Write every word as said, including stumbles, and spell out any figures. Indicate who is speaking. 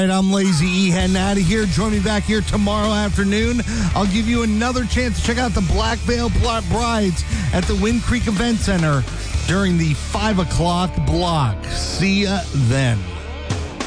Speaker 1: right, I'm Lazy E heading out of here. Join me back here tomorrow afternoon. I'll give you another chance to check out the Black Veil Brides at the Wind Creek Event Center during the five o'clock block. See ya then.